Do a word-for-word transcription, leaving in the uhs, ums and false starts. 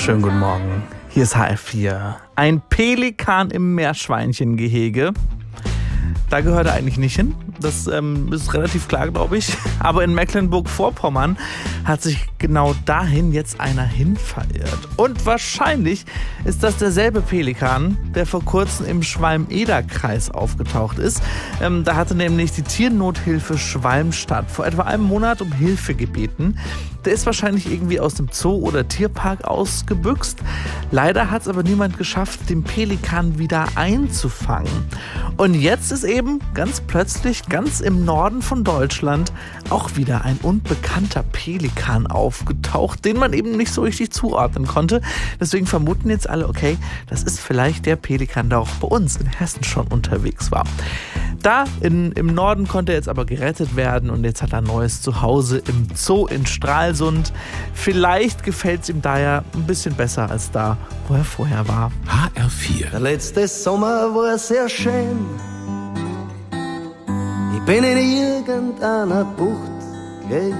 Schönen guten Morgen. Hier ist H F vier. Ein Pelikan im Meerschweinchengehege. Da gehört er eigentlich nicht hin. Das ähm, ist relativ klar, glaube ich. Aber in Mecklenburg-Vorpommern hat sich genau dahin jetzt einer hin verirrt. Und wahrscheinlich ist das derselbe Pelikan, der vor kurzem im Schwalm-Eder-Kreis aufgetaucht ist. Ähm, da hatte nämlich die Tiernothilfe Schwalmstadt vor etwa einem Monat um Hilfe gebeten. Der ist wahrscheinlich irgendwie aus dem Zoo oder Tierpark ausgebüxt. Leider hat es aber niemand geschafft, den Pelikan wieder einzufangen. Und jetzt ist eben ganz plötzlich ganz im Norden von Deutschland auch wieder ein unbekannter Pelikan aufgetaucht, den man eben nicht so richtig zuordnen konnte. Deswegen vermuten jetzt alle, okay, das ist vielleicht der Pelikan, der auch bei uns in Hessen schon unterwegs war. Da in, im Norden konnte er jetzt aber gerettet werden und jetzt hat er ein neues Zuhause im Zoo in Stralsund. Vielleicht gefällt es ihm da ja ein bisschen besser als da, wo er vorher war. H R vier. Der letzte Sommer war sehr schön. Ich bin in irgendeiner Bucht gelegen.